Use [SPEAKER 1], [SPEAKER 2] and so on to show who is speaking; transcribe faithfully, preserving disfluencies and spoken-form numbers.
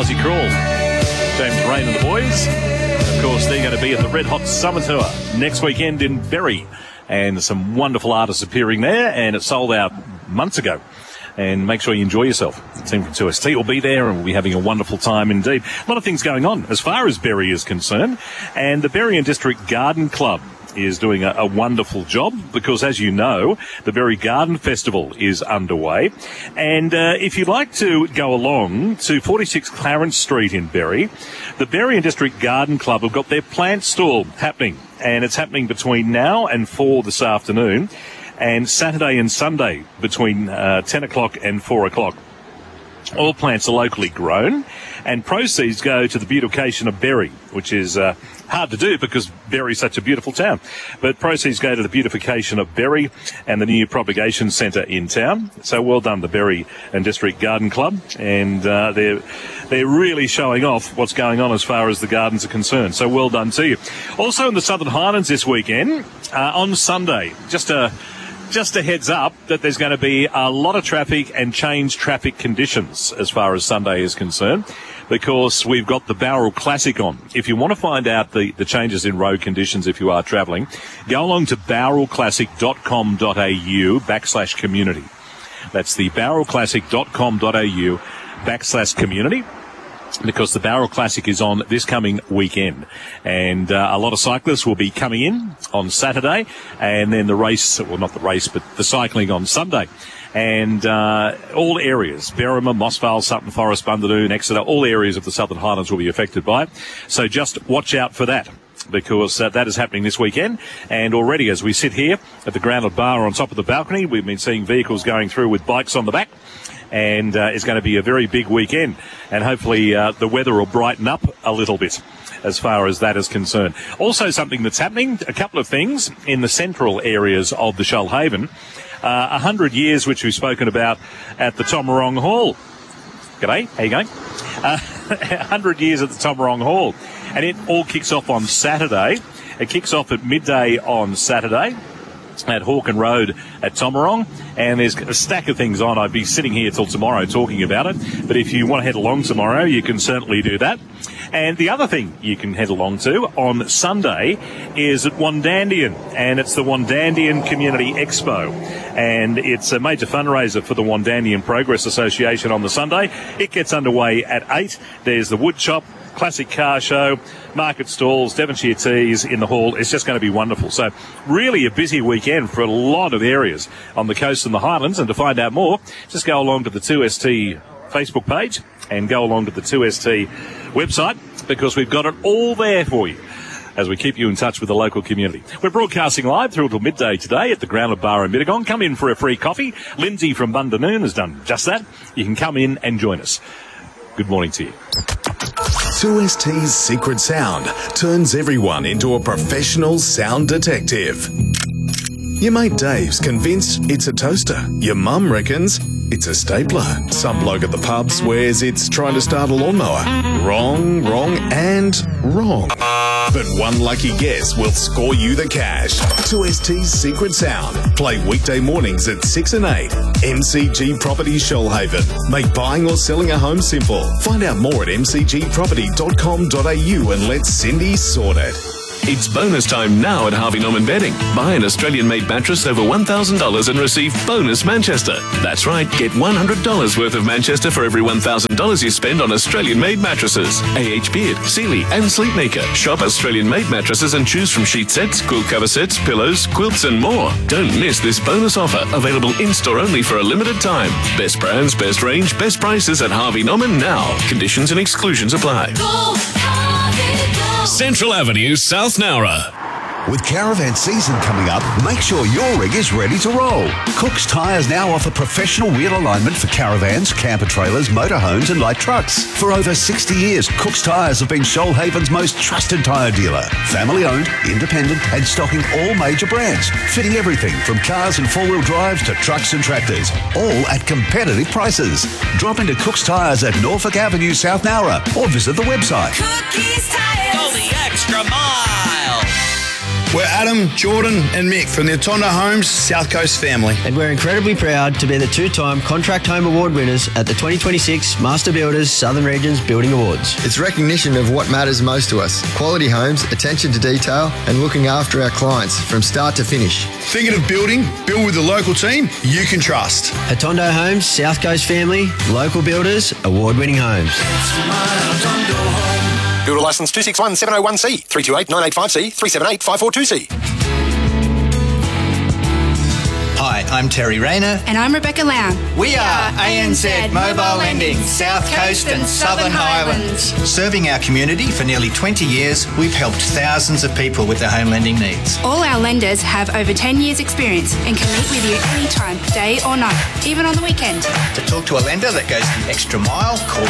[SPEAKER 1] Aussie Crawl. James Rain and the boys. Of course, they're going to be at the Red Hot Summer Tour next weekend in Berry. And some wonderful artists appearing there, and it sold out months ago. And make sure you enjoy yourself. The team from two S T will be there, and we'll be having a wonderful time indeed. A lot of things going on as far as Berry is concerned. And the Berry and District Garden Club is doing a, a wonderful job because, as you know, the Berry Garden Festival is underway. And uh, if you'd like to go along to forty-six Clarence Street in Berry, the Berry and District Garden Club have got their plant stall happening. And it's happening between now and four this afternoon, and Saturday and Sunday between uh, ten o'clock and four o'clock. All plants are locally grown, and proceeds go to the beautification of Berry, which is uh, hard to do because Berry's such a beautiful town. But proceeds go to the beautification of Berry and the new propagation centre in town. So well done, the Berry and District Garden Club, and uh, they're they're really showing off what's going on as far as the gardens are concerned. So well done to you. Also in the Southern Highlands this weekend, uh, on Sunday, just a Just a heads up that there's going to be a lot of traffic and changed traffic conditions as far as Sunday is concerned, because we've got the Bowral Classic on. If you want to find out the, the changes in road conditions if you are travelling, go along to bowralclassic.com.au backslash community. That's the bowralclassic.com.au backslash community. Because the Bowral Classic is on this coming weekend. And uh, a lot of cyclists will be coming in on Saturday, and then the race, well, not the race, but the cycling on Sunday. And uh, all areas, Berrima, Mossvale, Sutton Forest, Bundadoon, Exeter, all areas of the Southern Highlands will be affected by it. So just watch out for that, because uh, that is happening this weekend. And already as we sit here at the Grounded Bar on top of the balcony, we've been seeing vehicles going through with bikes on the back. And uh, it's going to be a very big weekend. And hopefully uh, the weather will brighten up a little bit as far as that is concerned. Also something that's happening, a couple of things in the central areas of the Shoalhaven. Uh, a hundred years, which we've spoken about at the Tomarong Hall. G'day, how you going? Uh, a hundred years at the Tomarong Hall. And it all kicks off on Saturday. It kicks off at midday on Saturday at Hawken Road at Tomarong, and there's a stack of things on. I'd be sitting here till tomorrow talking about it, but if you want to head along tomorrow, you can certainly do that. And the other thing you can head along to on Sunday is at Wandandian, and it's the Wandandian Community Expo, and it's a major fundraiser for the Wandandian Progress Association on the Sunday. It gets underway at eight. There's the wood shop, classic car show, market stalls, Devonshire teas in the hall. It's just going to be wonderful. So really a busy weekend for a lot of areas on the coast and the Highlands. And to find out more, just go along to the two S T Facebook page and go along to the two S T website, because we've got it all there for you as we keep you in touch with the local community. We're broadcasting live through until midday today at the Grounded Bar in Mittagong. Come in for a free coffee. Lindsay from Bundadoon has done just that. You can come in and join us. Good morning to you.
[SPEAKER 2] two S T's Secret Sound turns everyone into a professional sound detective. Your mate Dave's convinced it's a toaster. Your mum reckons it's a stapler. Some bloke at the pub swears it's trying to start a lawnmower. Wrong, wrong, and wrong. But one lucky guess will score you the cash. two S T's Secret Sound. Play weekday mornings at six and eight. M C G Properties Shoalhaven. Make buying or selling a home simple. Find out more at m c g property dot com dot a u and let Cindy sort it.
[SPEAKER 3] It's bonus time now at Harvey Norman Bedding. Buy an Australian-made mattress over one thousand dollars and receive bonus Manchester. That's right, get one hundred dollars worth of Manchester for every one thousand dollars you spend on Australian-made mattresses. A H Beard, Sealy and Sleepmaker. Shop Australian-made mattresses and choose from sheet sets, quilt cover sets, pillows, quilts and more. Don't miss this bonus offer, available in-store only for a limited time. Best brands, best range, best prices at Harvey Norman now. Conditions and exclusions apply.
[SPEAKER 4] Go, Harvey, go.
[SPEAKER 3] Central Avenue, South Nowra.
[SPEAKER 5] With caravan season coming up, make sure your rig is ready to roll. Cook's Tyres now offer professional wheel alignment for caravans, camper trailers, motorhomes and light trucks. For over sixty years, Cook's Tyres have been Shoalhaven's most trusted tyre dealer. Family owned, independent and stocking all major brands. Fitting everything from cars and four-wheel drives to trucks and tractors. All at competitive prices. Drop into Cook's Tyres at Norfolk Avenue, South Nowra or visit the website.
[SPEAKER 4] Cookies Tires.
[SPEAKER 6] Go the extra mile. We're Adam, Jordan and Mick from the Atondo Homes South Coast family.
[SPEAKER 7] And we're incredibly proud to be the two-time Contract Home Award winners at the twenty twenty-six Master Builders Southern Regions Building Awards.
[SPEAKER 8] It's recognition of what matters most to us. Quality homes, attention to detail and looking after our clients from start to finish.
[SPEAKER 6] Thinking of building? Build with the local team you can trust.
[SPEAKER 7] Atondo Homes, South Coast family, local builders, award-winning homes.
[SPEAKER 9] Builder licence two six one seven oh one C, three two eight nine eight five C, three seven eight five four two C.
[SPEAKER 10] Hi, I'm Terry Rayner.
[SPEAKER 11] And I'm Rebecca Lamb.
[SPEAKER 10] We are A N Z Mobile Lending, South Coast and Southern Highlands. Serving our community for nearly twenty years, we've helped thousands of people with their home lending needs.
[SPEAKER 11] All our lenders have over ten years experience and can meet with you anytime, day or night, even on the weekend.
[SPEAKER 10] To talk to a lender that goes the extra mile, call